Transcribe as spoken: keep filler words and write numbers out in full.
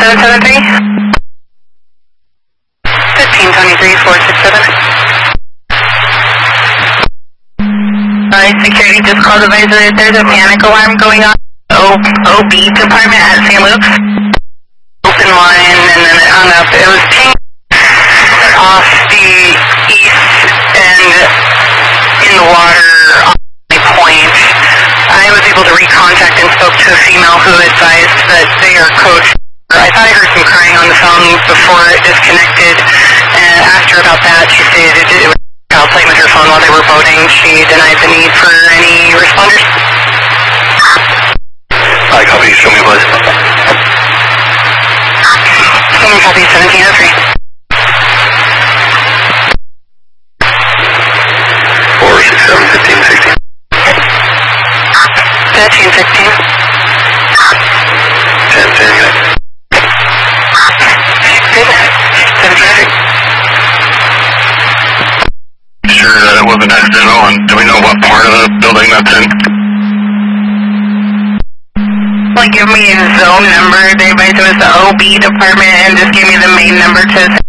seven seven three? fifteen twenty-three, four six seven. Alright, security just called advisor that there's a panic alarm going on. O OB department at Saint Luke's. Open line, and then it hung up. It was pinged off the east end in the water on the point. I was able to recontact and spoke to a female who advised that they are code. I thought I heard some crying on the phone before it disconnected, and asked her about that. She stated it was child playing with her phone while they were boating. She denied the need for any responders. I copy, show me please. Someone copy seventeen oh three. four six seven, fifteen sixteen. thirteen fifteen. ten ten, yeah. Sure that it wasn't accidental, and do we know what part of the building that's in? Like, give me a zone number. They advised it was the O B department and just gave me the main number to